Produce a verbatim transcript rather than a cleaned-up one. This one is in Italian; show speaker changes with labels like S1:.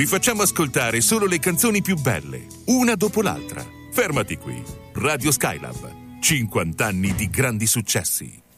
S1: vi facciamo ascoltare solo le canzoni più belle, una dopo l'altra. Fermati qui. Radio Skylab. cinquanta anni di grandi successi.